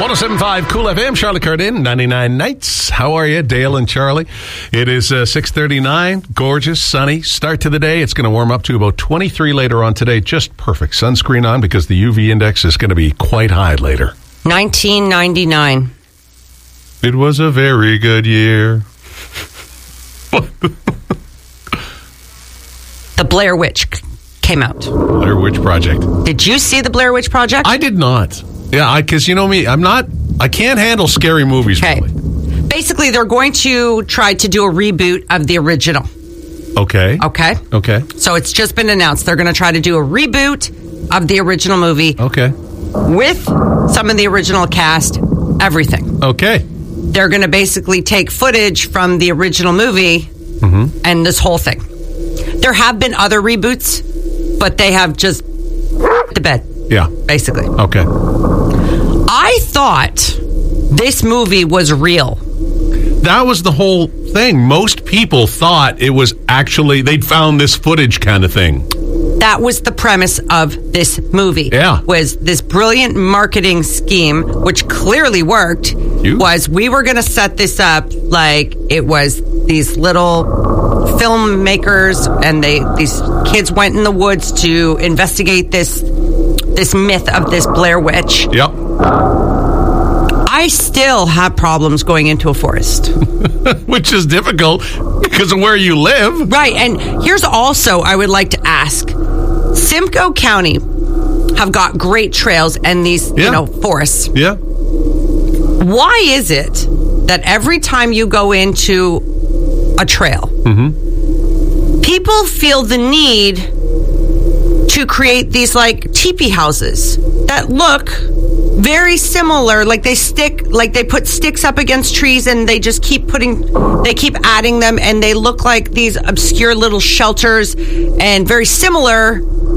107.5 Cool FM, Charlie Cardin, 99 Nights. How are you, Dale and Charlie? It is 6:39, gorgeous, sunny start to the day. It's going to warm up to about 23 later on today. Just perfect. Sunscreen on because the UV index is going to be quite high later. 1999. It was a very good year. The Blair Witch came out. Blair Witch Project. Did you see the Blair Witch Project? I did not. Yeah, because you know me, I can't handle scary movies. Okay. Really. Basically, they're going to try to do a reboot of the original. Okay. Okay. So it's just been announced. They're going to try to do a reboot of the original movie. Okay. With some of the original cast, everything. Okay. They're going to basically take footage from the original movie and this whole thing. There have been other reboots, but they have just the bed. Yeah. Basically. Okay. I thought this movie was real. That was the whole thing. Most people thought it was actually, they'd found this footage kind of thing. That was the premise of this movie. Yeah. Was this brilliant marketing scheme, which clearly worked, was we were going to set this up like it was these little filmmakers and these kids went in the woods to investigate this myth of this Blair Witch. Yep. I still have problems going into a forest. Which is difficult because of where you live. Right. And here's also, I would like to ask, Simcoe County have got great trails and these, forests. Yeah. Why is it that every time you go into a trail, people feel the need to create these like teepee houses that look very similar, like they put sticks up against trees and they just keep adding them and they look like these obscure little shelters and very similar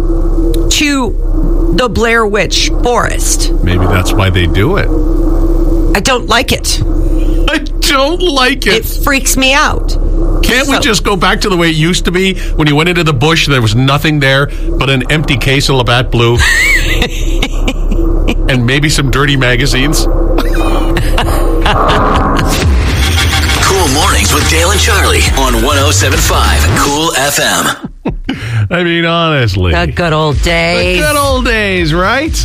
to the Blair Witch Forest. Maybe that's why they do it. I don't like it. I don't like it. It freaks me out. Can't we just go back to the way it used to be when you went into the bush, there was nothing there but an empty case of Labatt Blue and maybe some dirty magazines? Cool Mornings with Dale and Charlie on 107.5 Cool FM. I mean, honestly. The good old days. The good old days, right?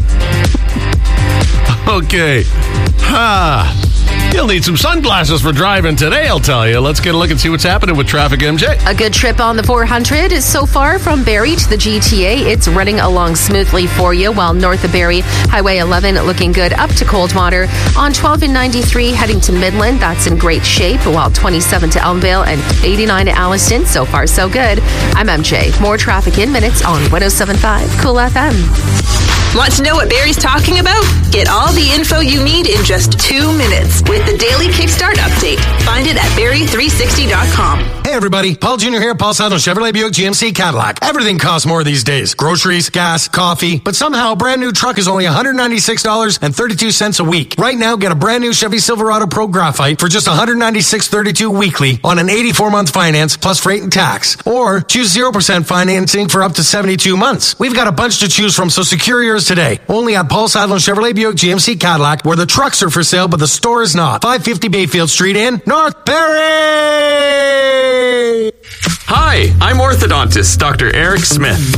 Okay. You'll need some sunglasses for driving today, I'll tell you. Let's get a look and see what's happening with traffic, MJ. A good trip on the 400 is so far from Barrie to the GTA. It's running along smoothly for you, while north of Barrie, Highway 11 looking good up to Coldwater. On 12 and 93 heading to Midland, that's in great shape, while 27 to Elmvale and 89 to Alliston. So far, so good. I'm MJ. More traffic in minutes on 107.5 Cool FM. Want to know what Barrie's talking about? Get all the info you need in just 2 minutes with the Daily Kickstart Update. Find it at Barrie360.com. Hey everybody, Paul Jr. here, Paul Southern Chevrolet Buick GMC Cadillac. Everything costs more these days. Groceries, gas, coffee. But somehow a brand new truck is only $196.32 a week. Right now, get a brand new Chevy Silverado Pro Graphite for just $196.32 weekly on an 84-month finance plus freight and tax. Or choose 0% financing for up to 72 months. We've got a bunch to choose from, so secure yours today. Only at Paul Sadlon Chevrolet Buick GMC Cadillac, where the trucks are for sale, but the store is not. 550 Bayfield Street in North Barrie. Hi, I'm orthodontist Dr. Eric Smith.